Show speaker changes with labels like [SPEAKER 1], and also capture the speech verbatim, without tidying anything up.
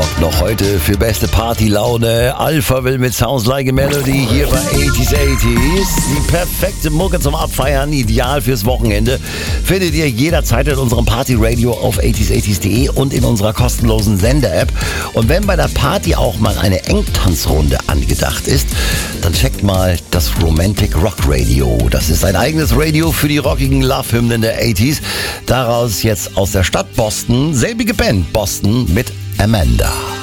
[SPEAKER 1] sorgt noch heute für beste Partylaune. Alpha will mit Sounds Like a Melody hier bei achtziger achtzig. Die perfekte Mucke zum Abfeiern, ideal fürs Wochenende. Findet ihr jederzeit in unserem Partyradio auf achtziger achtzig punkt de und in unserer kostenlosen Sender-App. Und wenn bei der Party auch mal eine Engtanzrunde angedacht ist, dann checkt mal das Romantic Rock Radio. Das ist ein eigenes Radio für die rockigen Love-Hymnen der achtziger. Daraus jetzt aus der Stadt Boston, selbige Band Boston mit Amanda.